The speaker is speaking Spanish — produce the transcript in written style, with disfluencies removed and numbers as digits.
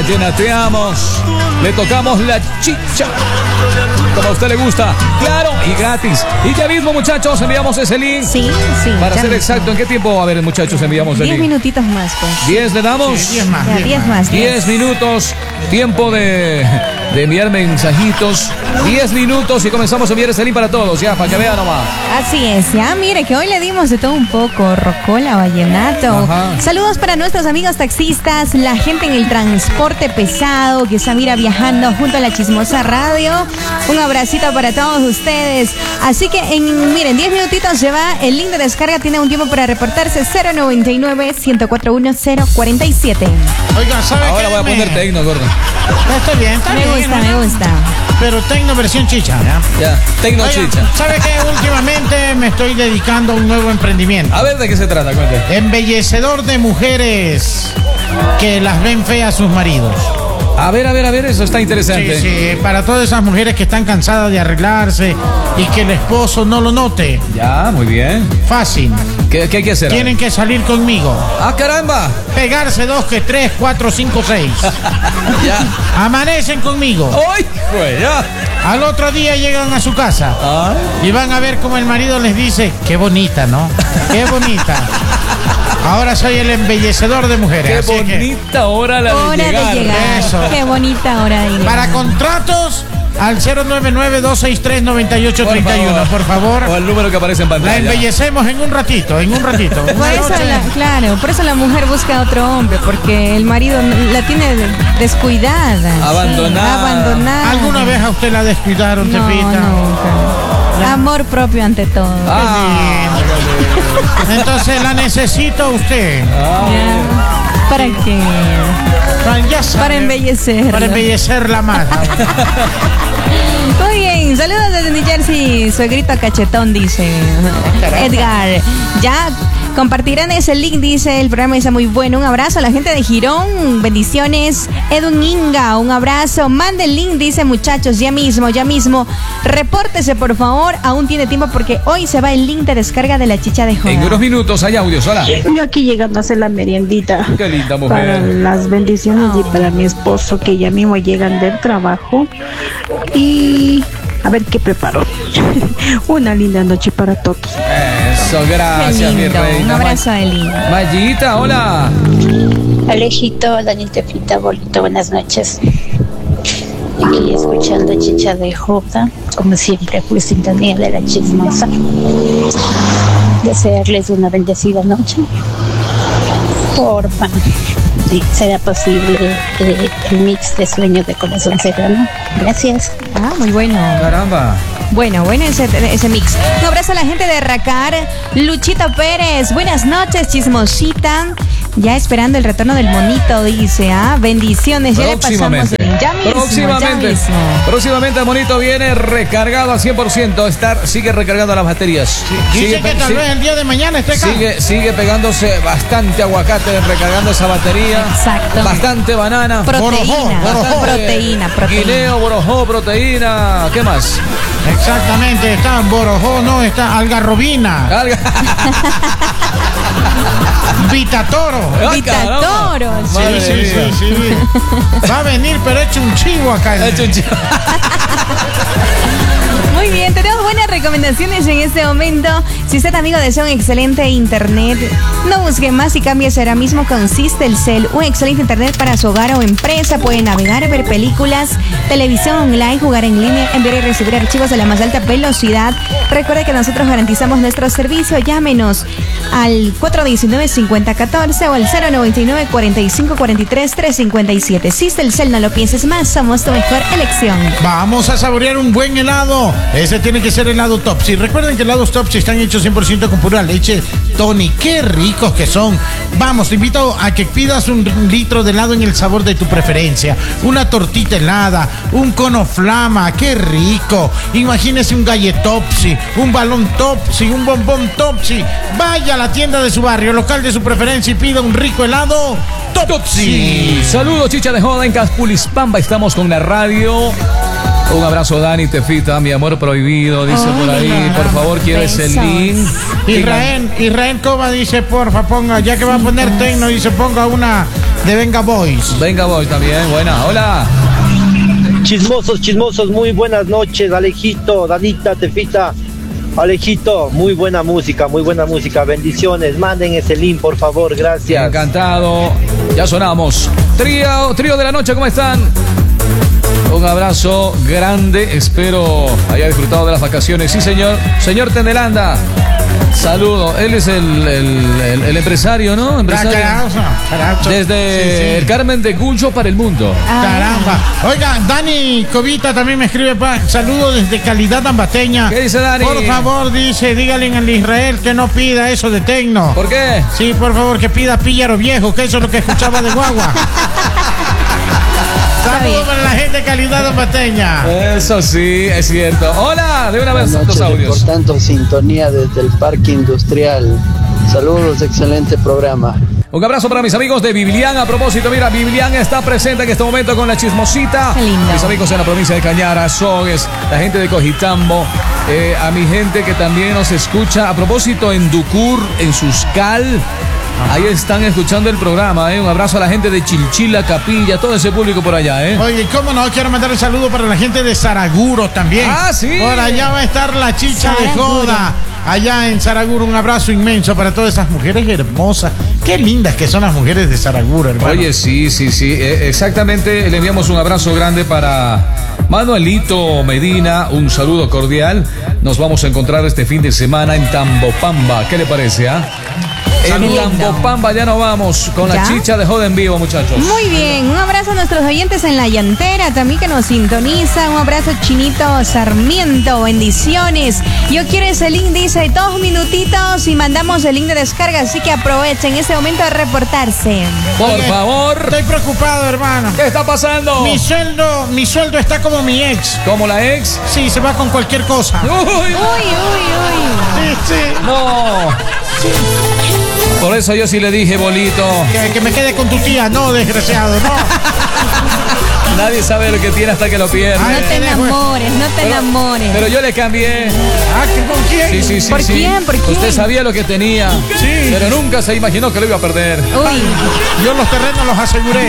vallenateamos, le tocamos la chicha, como a usted le gusta, claro, y gratis. Y ya mismo, muchachos, enviamos ese link. Sí. Para ser exacto, ¿en qué tiempo? A ver, muchachos, enviamos el link. 10 minutitos más, pues. 10 le damos. Sí, 10 más. Ya, 10 más. 10 minutos, tiempo de enviar mensajitos. 10 minutos y comenzamos a enviar ese link para todos, ya, para que vean nomás. Así es, ya, mire que hoy le dimos de todo un poco, rocola, vallenato. Ajá. Saludos para nuestros amigos taxistas, la gente en el transporte pesado que está, mira, viajando junto a la Chismosa Radio. Un abracito para todos ustedes. Así que, miren, 10 minutitos se va el link de descarga, tiene un tiempo para reportarse, 099-141-047. Oiga, ¿sabe qué? Ahora voy a poner tecno, gordo. Está bien. Me gusta. Pero tecno versión chicha, ¿ya? Ya, tecno Oiga, chicha. ¿sabe qué? Últimamente me estoy dedicando a un nuevo emprendimiento. A ver, ¿de qué se trata? Cuente. Embellecedor de mujeres que las ven feas sus maridos. A ver, eso está interesante. Sí, para todas esas mujeres que están cansadas de arreglarse y que el esposo no lo note. Ya, muy bien. Fácil. ¿Qué hay que hacer? Tienen que salir conmigo. ¡Ah, caramba! Pegarse 2, 3, 4, 5, 6. Ya. Amanecen conmigo. ¡Ay, pues ya! Al otro día llegan a su casa y van a ver cómo el marido les dice, qué bonita, ¿no? Qué bonita. Ahora soy el embellecedor de mujeres. ¡Qué bonita hora la de llegar! Eso. Qué bonita hora de llegar. Para contratos, al 099-263-9831, por favor. O el número que aparece en pantalla. La embellecemos en un ratito. Por eso la mujer busca a otro hombre, porque el marido la tiene descuidada. Abandonada. ¿Alguna vez a usted la descuidaron, No, Tepita? nunca. Amor propio ante todo. Entonces la necesito a usted. Ya. ¿Para qué? Ya sabe, Para embellecer. Para embellecerla más. Muy bien, saludos desde New Jersey, suegrito cachetón, dice Edgar. Ya compartirán ese link, dice, el programa está muy bueno. Un abrazo a la gente de Girón, bendiciones. Edwin Inga, un abrazo. Mande el link, dice, muchachos, ya mismo. Repórtese, por favor, aún tiene tiempo porque hoy se va el link de descarga de la chicha de joda. En unos minutos hay audios, hola. Yo aquí llegando a hacer la meriendita. Qué linda Para mujer. las bendiciones y para mi esposo que ya mismo llegan del trabajo. Y a ver qué preparo. Una linda noche para todos. Eso, gracias, mi reina. Un abrazo a Eli. Mayita, hola. Alejito, Daniel Tefita, Bolito, buenas noches. Aquí escuchando Chicha de Joda, como siempre, pues sintonía de la Chismosa. Desearles una bendecida noche. Porfa, si será posible el mix de Sueño de Corazón Serrano. Gracias. Muy bueno. Caramba. Bueno, ese mix. Un abrazo a la gente de Racar. Luchito Pérez, buenas noches, chismosita. Ya esperando el retorno del monito, dice. Bendiciones. Ya le pasamos el link. Ya mismo. Próximamente el monito viene recargado al 100%. Sigue recargando las baterías. Dice que tal vez el día de mañana esté acá. Sigue pegándose bastante aguacate, recargando esa batería. Exacto. Bastante banana. Proteína. Guineo, borojó, proteína. ¿Qué más? Exactamente, está borojó, no, está algarrobina. Vitatoro. Vitatoro. Sí. Va a venir, pero hecho un chivo acá. Muy bien, tenemos buenas recomendaciones en este momento. Si usted, amigo, desea un excelente internet, no busque más y cámbiese ahora mismo con Sistelcel. Un excelente internet para su hogar o empresa. Puede navegar, ver películas, televisión online, jugar en línea, enviar y recibir archivos de la más alta velocidad. Recuerde que nosotros garantizamos nuestro servicio. Llámenos al 419-5014 o al 099-4543-357. Sistelcel, no lo pienses más, somos tu mejor elección. Vamos a saborear un buen helado. Ese tiene que ser helado Topsy. Recuerden que helados Topsy están hechos 100% con pura leche Tony. ¡Qué ricos que son! Vamos, te invito a que pidas un litro de helado en el sabor de tu preferencia. Una tortita helada, un cono flama. ¡Qué rico! Imagínese un gallet Topsy, un balón Topsy, un bombón Topsy. Vaya a la tienda de su barrio, local de su preferencia y pida un rico helado Topsy. Saludos, chicha de joda en Caspulispamba. Estamos con la radio. Un abrazo, Dani Tefita, mi amor prohibido, dice por ahí. Por favor, ¿quieres el link? Israel Coba dice, porfa, ponga, ya que va a poner tecno, dice, ponga una de Venga Boys. Venga Boys también, buena. Hola. Chismosos, muy buenas noches, Alejito, Danita, Tefita. Alejito, muy buena música, bendiciones, manden ese link, por favor, gracias. Encantado, ya sonamos. Trío de la noche, ¿cómo están? Un abrazo grande, espero haya disfrutado de las vacaciones. Sí, señor Tendelanda. Saludo, él es el empresario, ¿no? Empresario. Carajo. Desde Sí. el Carmen de Cucho para el mundo. Caramba. Oiga, Dani Covita también me escribe, saludos desde Calidad Ambateña. ¿Qué dice Dani? Por favor, dice, dígale al Israel que no pida eso de tecno. ¿Por qué? Sí, por favor, que pida Píllaro Viejo, que eso es lo que escuchaba de guagua. Saludos para la gente de Calidad Ambateña. Eso sí, es cierto. Hola, de una vez los audios. Por tanto, sintonía desde el Parque Industrial. Saludos, excelente programa. Un abrazo para mis amigos de Biblián. A propósito, mira, Biblián está presente en este momento con la chismosita. Qué lindo. Mis amigos en la provincia de Cañara, Sogues, la gente de Cojitambo, a mi gente que también nos escucha. A propósito, en Ducur, en Suscal. Ahí están escuchando el programa, Un abrazo a la gente de Chilchila, Capilla, todo ese público por allá, Oye, cómo no, quiero mandar un saludo para la gente de Saraguro también. Ah, sí. Por allá va a estar la chicha de Saraguro. joda. Allá en Saraguro, un abrazo inmenso para todas esas mujeres hermosas. Qué lindas que son las mujeres de Saraguro, hermano. Oye, sí. Exactamente, le enviamos un abrazo grande para Manuelito Medina, un saludo cordial. Nos vamos a encontrar este fin de semana en Tambopamba. ¿Qué le parece, En lindo. Tambopamba ya nos vamos con la ¿Ya? chicha de joda en vivo, muchachos. Muy bien, un abrazo a nuestros oyentes en la llantera, también que nos sintonizan. Un abrazo, Chinito Sarmiento, bendiciones. Yo quiero ese link, dice 2 minutitos y mandamos el link de descarga, así que aprovechen ese momento de reportarse. Por Oye, favor. Estoy preocupado, hermano. ¿Qué está pasando? Mi sueldo está como mi ex. ¿Como la ex? Sí, se va con cualquier cosa. Uy, Sí, sí. no. Por eso yo sí le dije, Bolito. Que me quede con tu tía, no, desgraciado, no. Nadie sabe lo que tiene hasta que lo pierde. Ay, No te enamores, no te enamores. Pero yo le cambié. ¿Con quién? Sí. ¿Por quién? ¿Por quién? Usted sabía lo que tenía. Sí. Pero nunca se imaginó que lo iba a perder. Uy. Yo los terrenos los aseguré.